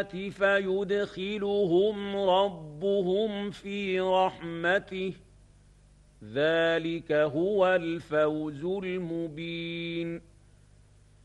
فيدخلهم ربهم في رحمته ذلك هو الفوز المبين